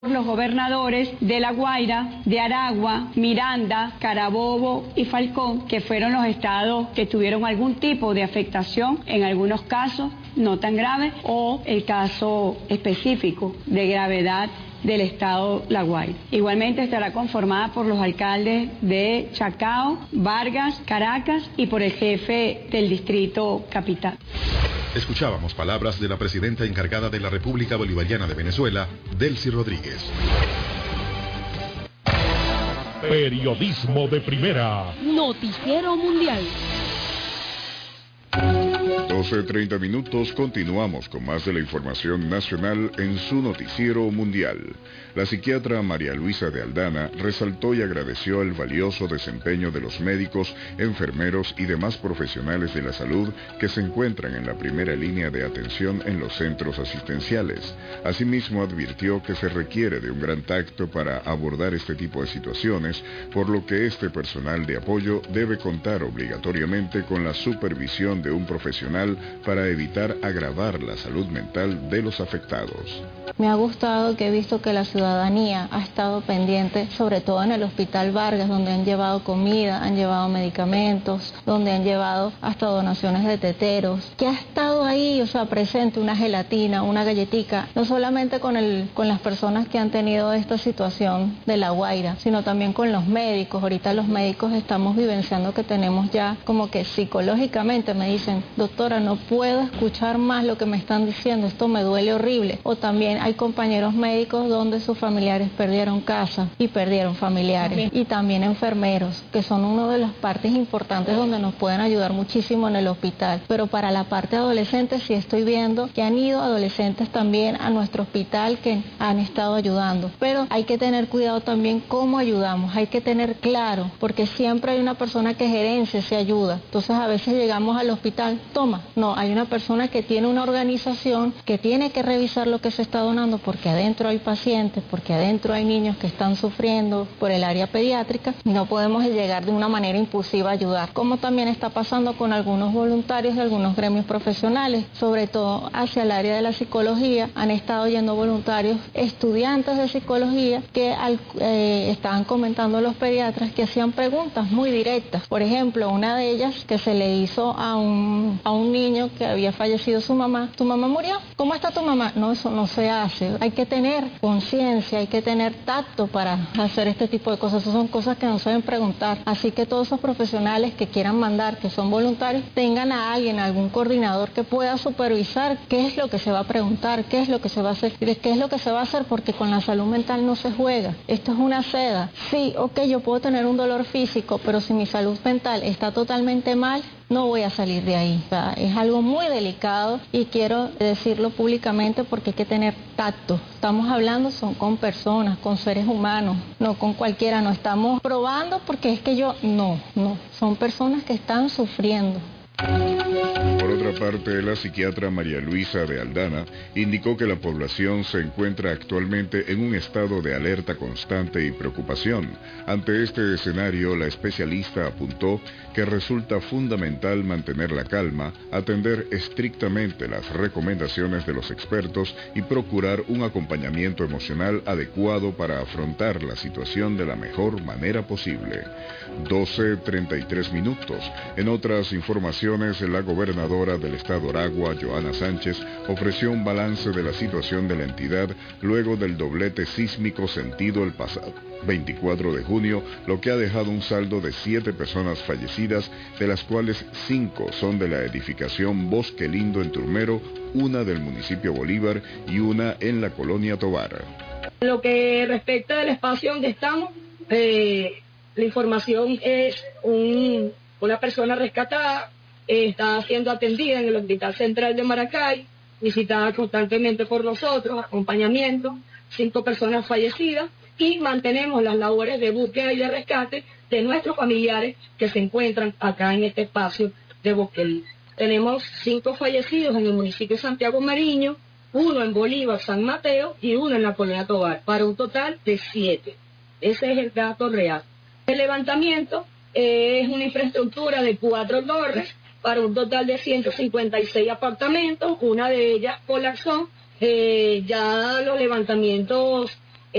Los gobernadores de La Guaira, de Aragua, Miranda, Carabobo y Falcón, que fueron los estados que tuvieron algún tipo de afectación, en algunos casos no tan grave, o el caso específico de gravedad del estado La Guaira. Igualmente estará conformada por los alcaldes de Chacao, Vargas, Caracas y por el jefe del distrito capital. Escuchábamos palabras de la presidenta encargada de la República Bolivariana de Venezuela, Delcy Rodríguez. Periodismo de primera. Noticiero Mundial. 12:30 minutos, continuamos con más de la información nacional en su noticiero mundial. La psiquiatra María Luisa de Aldana resaltó y agradeció el valioso desempeño de los médicos, enfermeros y demás profesionales de la salud que se encuentran en la primera línea de atención en los centros asistenciales. Asimismo, advirtió que se requiere de un gran tacto para abordar este tipo de situaciones, por lo que este personal de apoyo debe contar obligatoriamente con la supervisión de un profesional para evitar agravar la salud mental de los afectados. Me ha gustado que he visto que la ciudadanía ha estado pendiente, sobre todo en el Hospital Vargas, donde han llevado comida, han llevado medicamentos, donde han llevado hasta donaciones de teteros, que ha estado ahí, presente, una gelatina, una galletica, no solamente con las personas que han tenido esta situación de La Guaira, sino también con los médicos. Ahorita los médicos estamos vivenciando que tenemos ya como que psicológicamente me dicen, doctora, no puedo escuchar más lo que me están diciendo, esto me duele horrible. O también hay compañeros médicos donde sus familiares perdieron casa y perdieron familiares. Y también enfermeros, que son una de las partes importantes donde nos pueden ayudar muchísimo en el hospital. Pero para la parte adolescente sí estoy viendo que han ido adolescentes también a nuestro hospital que han estado ayudando. Pero hay que tener cuidado también cómo ayudamos, hay que tener claro, porque siempre hay una persona que gerencia esa ayuda. Entonces a veces llegamos al hospital, toma, no, hay una persona que tiene una organización que tiene que revisar lo que se está donando, porque adentro hay pacientes, porque adentro hay niños que están sufriendo por el área pediátrica, y no podemos llegar de una manera impulsiva a ayudar, como también está pasando con algunos voluntarios de algunos gremios profesionales, sobre todo hacia el área de la psicología. Han estado yendo voluntarios, estudiantes de psicología, que estaban comentando los pediatras que hacían preguntas muy directas. Por ejemplo, una de ellas que se le hizo a un niño que había fallecido su mamá. ¿Tu mamá murió? ¿Cómo está tu mamá? No, eso no se hace. Hay que tener conciencia, hay que tener tacto para hacer este tipo de cosas. Esas son cosas que no se deben preguntar. Así que todos esos profesionales que quieran mandar, que son voluntarios, tengan a alguien, algún coordinador que pueda supervisar qué es lo que se va a preguntar, qué es lo que se va a hacer, qué es lo que se va a hacer, porque con la salud mental no se juega. Esto es una seda. Sí, ok, yo puedo tener un dolor físico, pero si mi salud mental está totalmente mal, no voy a salir de ahí. O sea, es algo muy delicado y quiero decirlo públicamente porque hay que tener tacto. Estamos hablando son con personas, con seres humanos, no con cualquiera. No estamos probando porque es que no. Son personas que están sufriendo. Por otra parte, la psiquiatra María Luisa de Aldana indicó que la población se encuentra actualmente en un estado de alerta constante y preocupación. Ante este escenario, la especialista apuntó que resulta fundamental mantener la calma, atender estrictamente las recomendaciones de los expertos y procurar un acompañamiento emocional adecuado para afrontar la situación de la mejor manera posible. 12:33 minutos. En otras informaciones, la gobernadora del estado Aragua, Joana Sánchez, ofreció un balance de la situación de la entidad luego del doblete sísmico sentido el pasado 24 de junio, lo que ha dejado un saldo de 7 personas fallecidas, de las cuales 5 son de la edificación Bosque Lindo en Turmero, una del municipio Bolívar y una en la colonia Tobar. Lo que respecta del espacio donde estamos, la información es una persona rescatada, está siendo atendida en el Hospital Central de Maracay, visitada constantemente por nosotros, acompañamiento, 5 personas fallecidas, y mantenemos las labores de búsqueda y de rescate de nuestros familiares que se encuentran acá en este espacio de Bosque Lindo. Tenemos 5 fallecidos en el municipio de Santiago Mariño, 1 en Bolívar, San Mateo y 1 en la colonia Tobar, para un total de 7. Ese es el dato real. El levantamiento es una infraestructura de 4 torres para un total de 156 apartamentos. Una de ellas colapsó. Ya los levantamientos